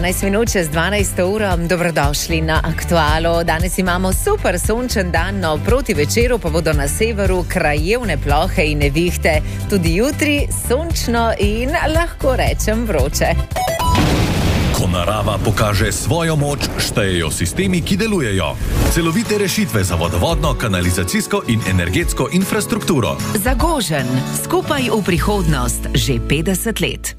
12 minut čez 12 uro, dobrodošli na Aktualo. Danes imamo super sončen dan, no proti večeru pa bodo na severu krajevne plohe in nevihte. Tudi jutri sončno in lahko rečem vroče. Ko narava pokaže svojo moč, štejejo sistemi, ki delujejo. Celovite rešitve za vodovodno, kanalizacijsko in energetsko infrastrukturo. Zagožen, skupaj v prihodnost, že 50 let.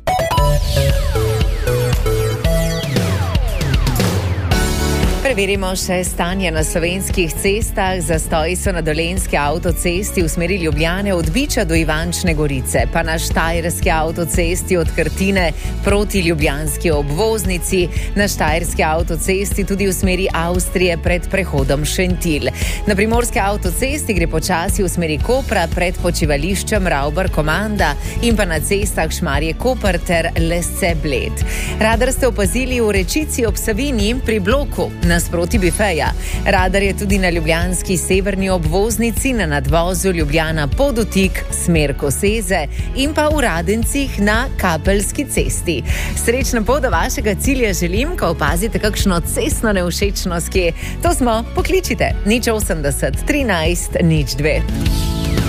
Preverimo še stanje na slovenskih cestah. Zastoji so na dolenjski avtocesti v smeri Ljubljane od Biča do Ivančne Gorice, pa na štajerski avtocesti od Krtine proti ljubljanski obvoznici, na štajerski avtocesti tudi v smeri Avstrije pred prehodom Šentilj. Na primorski avtocesti gre počasi v smeri Kopra pred počivališčem Ravbar-Komanda in pa na cestah Šmarje-Koper ter Lesce-Bled. Radar ste opazili v Rečici ob Savinji pri bloku nasproti bifeja. Radar je tudi na ljubljanski severni obvoznici, na nadvozu Ljubljana-Podotik, smer Koseze in pa v Radencih na Kapelski cesti. Srečno pot do vašega cilja želim, ko opazite kakšno cestno nevšečnost, to smo, pokličite 080 13 02.